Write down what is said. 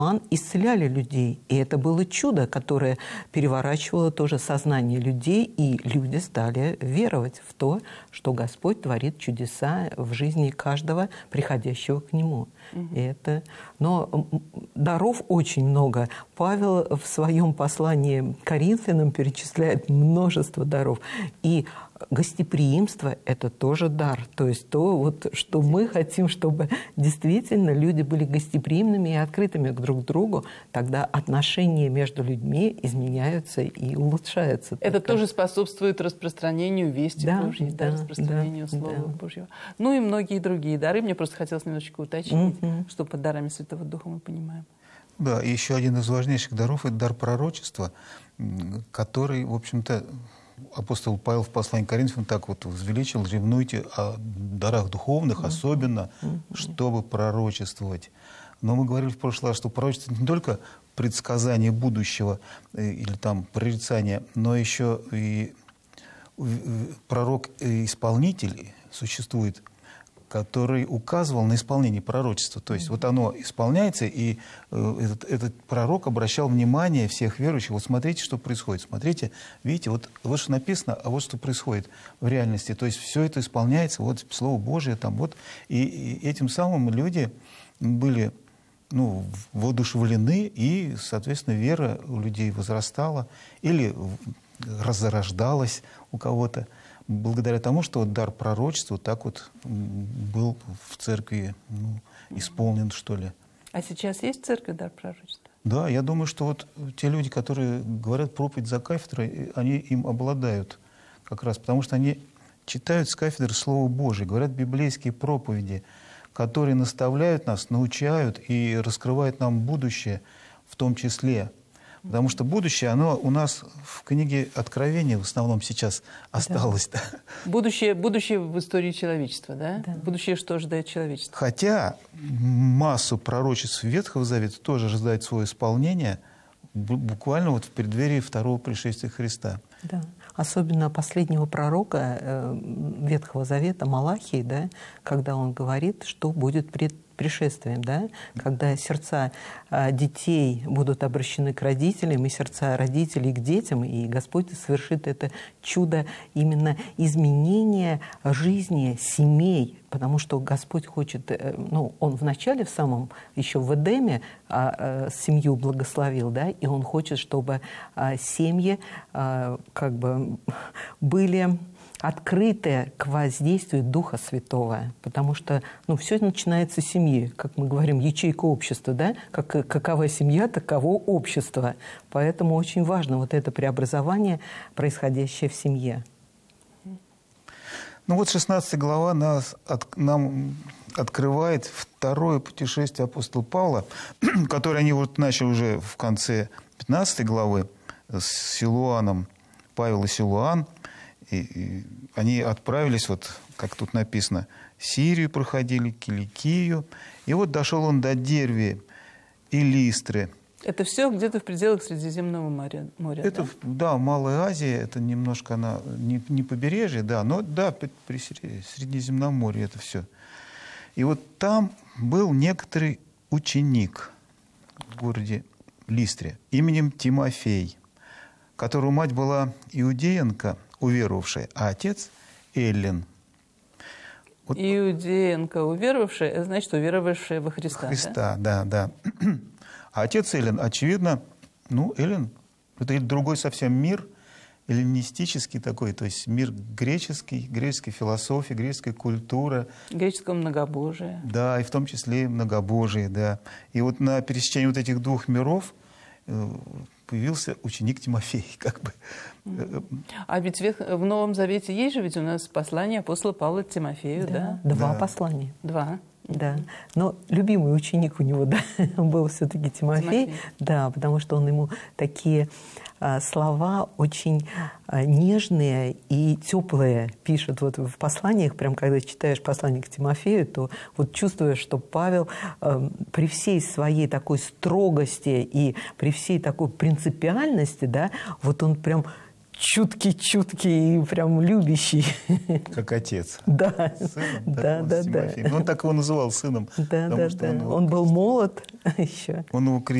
исцеляли людей. И это было чудо, которое переворачивало тоже сознание людей, и люди стали веровать в то, что Господь творит чудеса в жизни каждого приходящего к Нему. Но даров очень много. Павел в своем послании к Коринфянам перечисляет множество даров. И гостеприимство – это тоже дар. То есть то, вот, что мы хотим, чтобы действительно люди были гостеприимными и открытыми друг к другу, тогда отношения между людьми изменяются и улучшаются. Это тоже способствует распространению вести Божьей, распространению Слова Божьего. Ну и многие другие дары. Мне просто хотелось немножечко уточнить, что под дарами Святого Духа мы понимаем. Да, и еще один из важнейших даров – это дар пророчества, который, в общем-то, апостол Павел в послании к Коринфянам так вот возвеличил: ревнуйте о дарах духовных, особенно, чтобы пророчествовать. Но мы говорили в прошлый раз, что пророчество не только предсказание будущего или там прорицание, но еще и пророк-исполнитель существует, который указывал на исполнение пророчества. То есть вот оно исполняется, и этот пророк обращал внимание всех верующих: вот смотрите, что происходит, смотрите, видите, вот что написано, а вот что происходит в реальности. То есть все это исполняется, вот Слово Божие там, вот. И этим самым люди были воодушевлены, и, соответственно, вера у людей возрастала или разрождалась у кого-то, благодаря тому, что вот дар пророчества так вот был в церкви исполнен, что ли. А сейчас есть в церкви дар пророчества? Да, я думаю, что вот те люди, которые говорят проповедь за кафедрой, они им обладают как раз, потому что они читают с кафедры Слово Божие, говорят библейские проповеди, которые наставляют нас, научают и раскрывают нам будущее в том числе. Потому что будущее, оно у нас в книге Откровения в основном сейчас осталось. Да. Будущее в истории человечества, да? Будущее, что ожидает человечество. Хотя массу пророчеств Ветхого Завета тоже ожидает свое исполнение буквально вот в преддверии второго пришествия Христа. Да. Особенно последнего пророка Ветхого Завета Малахии, да, когда он говорит, что будет пред пришествием, да, когда сердца детей будут обращены к родителям, и сердца родителей к детям, и Господь совершит это чудо именно изменения жизни семей, потому что Господь хочет, Он вначале в самом, еще в Эдеме семью благословил, да, и Он хочет, чтобы семьи как бы были открытые к воздействию Духа Святого, потому что все начинается с семьи, как мы говорим, ячейка общества, да? Какова семья, таково общество. Поэтому очень важно вот это преобразование, происходящее в семье. Ну вот 16 глава нам открывает второе путешествие апостола Павла, которое они вот начали уже в конце 15 главы с Силуаном, Павел и Силуан. И они отправились, вот как тут написано, Сирию проходили, Киликию. И вот дошел он до Дервии и Листры. Это все где-то в пределах Средиземного моря, это, да, Малая Азия, это немножко она не побережье, да, но да, при Средиземноморье это все. И вот там был некоторый ученик в городе Листре именем Тимофей, которого мать была иудеянка, уверовавшая, а отец Эллин. Вот. Иудеянка уверовавшая, это значит уверовавшая во Христа. Христа, да. А отец Эллин, очевидно, Эллин, это другой совсем мир, эллинистический такой, то есть мир греческий, греческой философии, греческой культуры. Греческого многобожия. Да, и в том числе многобожие, да. И вот на пересечении вот этих двух миров появился ученик Тимофей, как бы. А ведь в Новом Завете есть же ведь у нас послание апостола Павла к Тимофею, да? Два послания. Два. Да. Но любимый ученик у него, да, был все-таки Тимофей. Да, потому что он ему такие слова очень нежные и теплые пишет вот в посланиях. Прям когда читаешь послание к Тимофею, то вот чувствуешь, что Павел при всей своей такой строгости и при всей такой принципиальности, да, вот он прям чуткий и прям любящий. Как отец. Да. Сыном, Да. Ну, он так его называл сыном. Да. Он был молод еще. Он его